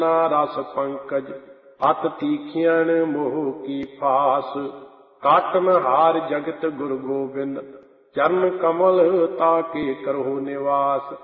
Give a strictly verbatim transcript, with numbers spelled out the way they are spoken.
रस पंकज अत तीखियन मोह की फास। काटन हार जगत गुरु गोबिंद चरण कमल ताके करो निवास।